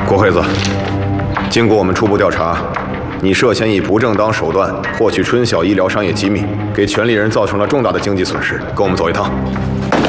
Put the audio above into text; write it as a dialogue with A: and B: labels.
A: 郭惠子，经过我们初步调查，你涉嫌以不正当手段获取春晓医疗商业机密，给权利人造成了重大的经济损失，跟我们走一趟。